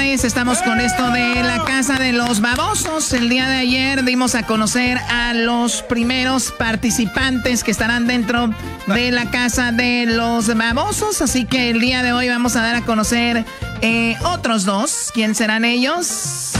señores, estamos con esto de la Casa de los Babosos. El día de ayer dimos a conocer a los primeros participantes que estarán dentro de la Casa de los Babosos. Así que el día de hoy vamos a dar a conocer otros dos. ¿Quién serán ellos?